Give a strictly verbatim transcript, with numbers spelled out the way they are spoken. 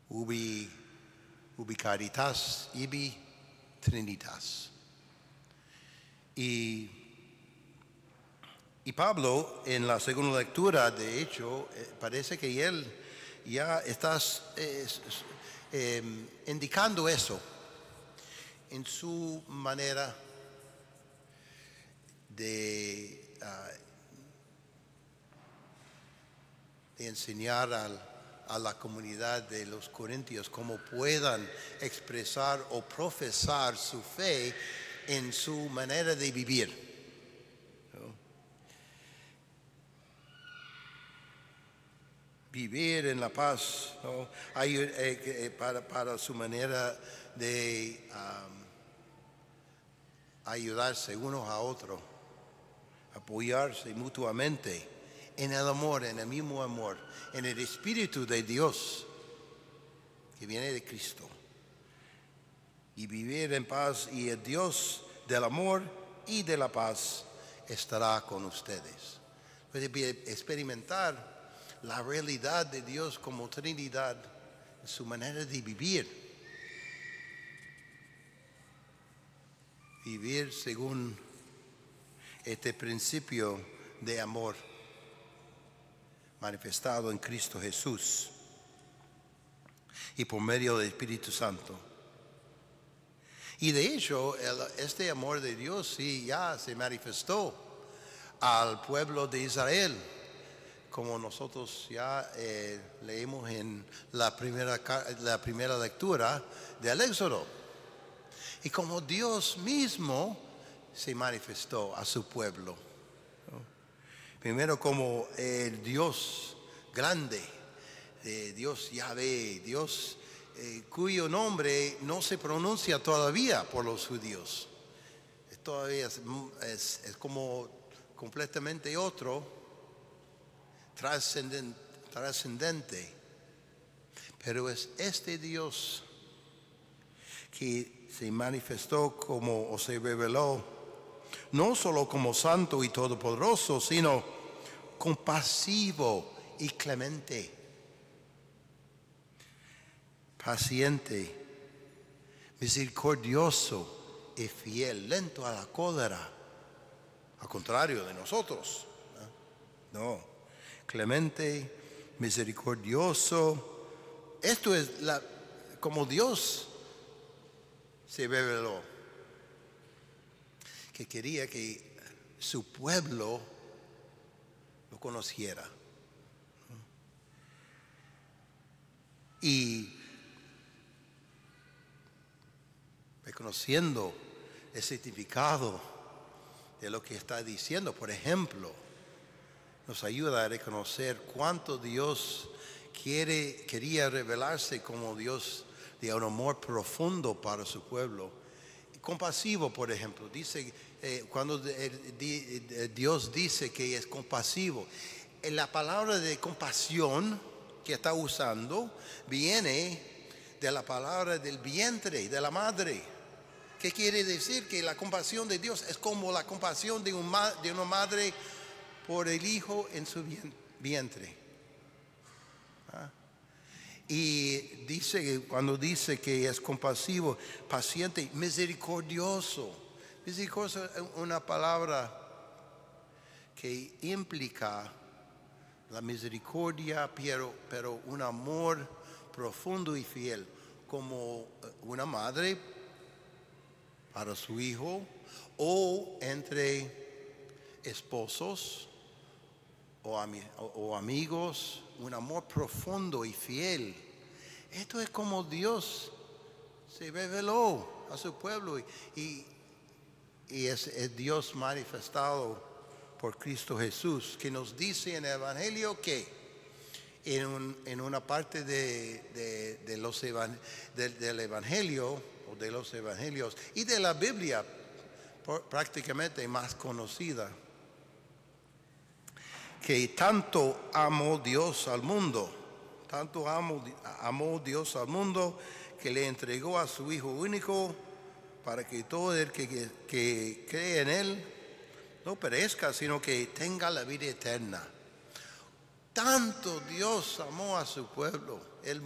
ubi, ubi caritas, ibi trinitas. Y, y Pablo, en la segunda lectura, de hecho, eh, parece que él ya está eh, eh, indicando eso en su manera de, uh, de enseñar al, a la comunidad de los corintios cómo puedan expresar o profesar su fe en su manera de vivir. ¿No? Vivir en la paz, ¿no? Hay, eh, eh, para, para su manera de um, ayudarse unos a otros, apoyarse mutuamente en el amor, en el mismo amor, en el Espíritu de Dios que viene de Cristo. Y vivir en paz, y el Dios del amor y de la paz estará con ustedes. Puede experimentar la realidad de Dios como Trinidad en su manera de vivir. Vivir según este principio de amor manifestado en Cristo Jesús y por medio del Espíritu Santo. Y de hecho, el, este amor de Dios sí ya se manifestó al pueblo de Israel, como nosotros ya eh, leímos en la primera, la primera lectura del Éxodo. Y como Dios mismo se manifestó a su pueblo, ¿no? Primero como el Dios grande, eh, Dios Yahvé, Dios eh, cuyo nombre no se pronuncia todavía por los judíos. Es todavía es, es, es como completamente otro, trascendente, trascendente. Pero es este Dios que se manifestó como, o se reveló, no solo como santo y todopoderoso, sino compasivo y clemente, paciente, misericordioso y fiel, lento a la cólera, al contrario de nosotros. No, no. Clemente, misericordioso. Esto es la, como Dios se reveló, que quería que su pueblo lo conociera. Y reconociendo el significado de lo que está diciendo, por ejemplo, nos ayuda a reconocer cuánto Dios quiere, quería revelarse como Dios de un amor profundo para su pueblo. Compasivo, por ejemplo, dice, eh, cuando Dios dice que es compasivo, la palabra de compasión que está usando viene de la palabra del vientre, de la madre. ¿Qué quiere decir? Que la compasión de Dios es como la compasión de, un ma- de una madre por el hijo en su vientre. ¿Ah? Y dice que cuando dice que es compasivo, paciente, misericordioso. Misericordioso es una palabra que implica la misericordia, pero, pero un amor profundo y fiel, como una madre para su hijo, o entre esposos o, ami- o amigos, un amor profundo y fiel. Esto es como Dios se reveló a su pueblo, y, y, y es, es Dios manifestado por Cristo Jesús, que nos dice en el Evangelio que en, un, en una parte de, de, de los evan, de, del Evangelio o de los Evangelios y de la Biblia por, prácticamente más conocida, que tanto amó Dios al mundo, tanto amó, amó Dios al mundo, que le entregó a su Hijo único, para que todo el que, que, que cree en Él no perezca, sino que tenga la vida eterna. Tanto Dios amó a su pueblo, Él